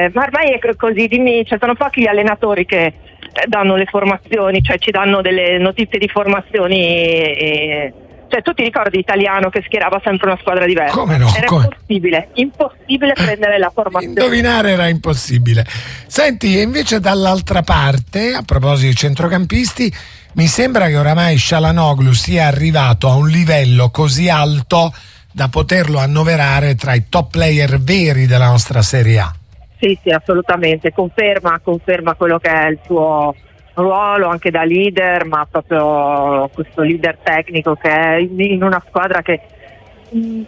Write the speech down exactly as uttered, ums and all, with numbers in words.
Eh, ma ormai è così, dimmi, cioè, sono pochi gli allenatori che eh, danno le formazioni, cioè ci danno delle notizie di formazioni e, e cioè tu ti ricordi Italiano che schierava sempre una squadra diversa? Come no? Era Come? impossibile, impossibile prendere la formazione. Indovinare era impossibile. Senti, e invece dall'altra parte, a proposito di centrocampisti, mi sembra che oramai Çalhanoğlu sia arrivato a un livello così alto da poterlo annoverare tra i top player veri della nostra Serie A. Sì, sì, assolutamente, conferma, conferma quello che è il suo ruolo anche da leader, ma proprio questo leader tecnico che è in una squadra che